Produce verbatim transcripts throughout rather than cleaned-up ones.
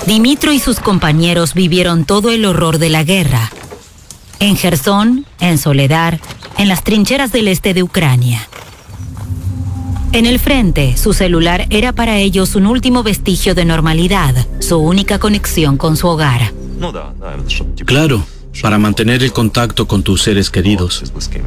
Dimitro y sus compañeros vivieron todo el horror de la guerra. En Jersón, en Soledar, en las trincheras del este de Ucrania. En el frente, su celular era para ellos un último vestigio de normalidad, su única conexión con su hogar. Claro, para mantener el contacto con tus seres queridos.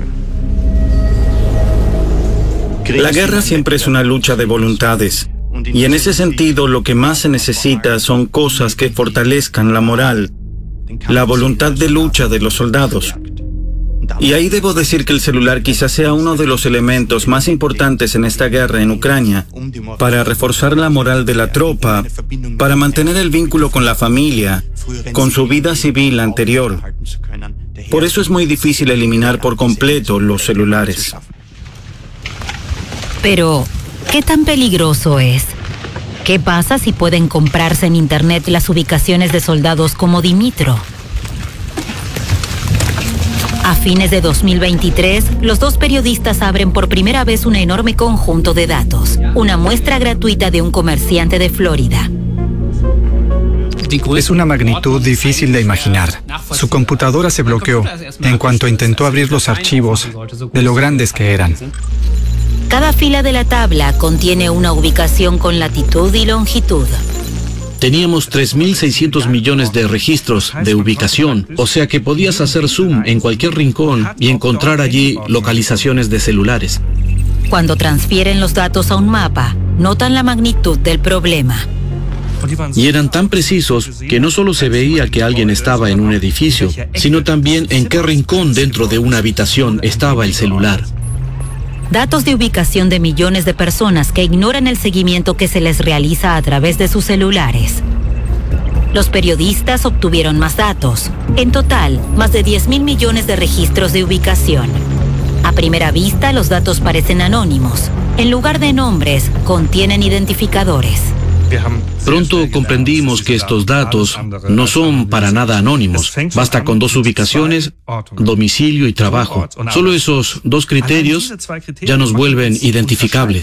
La guerra siempre es una lucha de voluntades. Y en ese sentido, lo que más se necesita son cosas que fortalezcan la moral, la voluntad de lucha de los soldados. Y ahí debo decir que el celular quizás sea uno de los elementos más importantes en esta guerra en Ucrania, para reforzar la moral de la tropa, para mantener el vínculo con la familia, con su vida civil anterior. Por eso es muy difícil eliminar por completo los celulares. Pero, ¿qué tan peligroso es? ¿Qué pasa si pueden comprarse en Internet las ubicaciones de soldados como Dimitro? A fines de dos mil veintitrés, los dos periodistas abren por primera vez un enorme conjunto de datos, una muestra gratuita de un comerciante de Florida. Es una magnitud difícil de imaginar. Su computadora se bloqueó en cuanto intentó abrir los archivos de lo grandes que eran. Cada fila de la tabla contiene una ubicación con latitud y longitud. Teníamos tres mil seiscientos millones de registros de ubicación, o sea que podías hacer zoom en cualquier rincón y encontrar allí localizaciones de celulares. Cuando transfieren los datos a un mapa, notan la magnitud del problema. Y eran tan precisos que no solo se veía que alguien estaba en un edificio, sino también en qué rincón dentro de una habitación estaba el celular. Datos de ubicación de millones de personas que ignoran el seguimiento que se les realiza a través de sus celulares. Los periodistas obtuvieron más datos. En total, más de diez mil millones de registros de ubicación. A primera vista, los datos parecen anónimos. En lugar de nombres, contienen identificadores. Pronto comprendimos que estos datos no son para nada anónimos. Basta con dos ubicaciones, domicilio y trabajo. Solo esos dos criterios ya nos vuelven identificables.